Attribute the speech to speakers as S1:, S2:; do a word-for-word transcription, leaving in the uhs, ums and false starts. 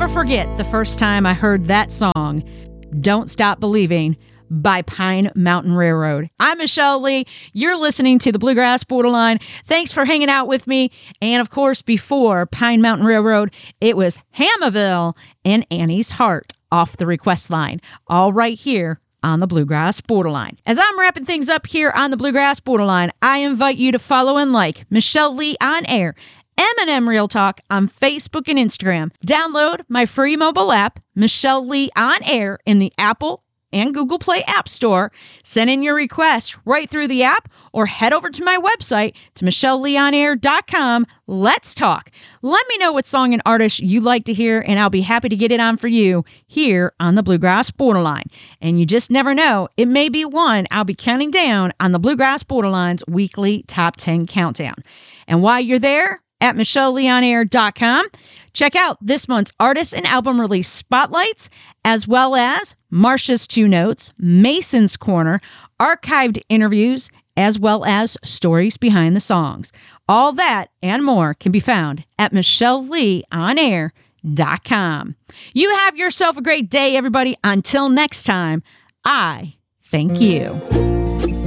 S1: never forget the first time I heard that song, Don't Stop Believing, by Pine Mountain Railroad. I'm Michelle Lee. You're listening to the Bluegrass Borderline. Thanks for hanging out with me. And of course, before Pine Mountain Railroad, it was Hammerville and Annie's Heart off the request line, all right here on the Bluegrass Borderline. As I'm wrapping things up here on the Bluegrass Borderline, I invite you to follow and like Michelle Lee on Air, M and M Real Talk on Facebook and Instagram. Download my free mobile app, Michelle Lee on Air, in the Apple and Google Play App Store. Send in your request right through the app or head over to my website to michelle lee on air dot com. Let's talk. Let me know what song and artist you'd like to hear, and I'll be happy to get it on for you here on the Bluegrass Borderline. And you just never know, it may be one I'll be counting down on the Bluegrass Borderline's weekly Top ten Countdown. And while you're there, at michelle lee on air dot com. Check out this month's artist and album release spotlights, as well as Marcia's Two Notes, Mason's Corner, archived interviews, as well as stories behind the songs. All that and more can be found at michelle lee on air dot com. You have yourself a great day, everybody. Until next time, I thank you.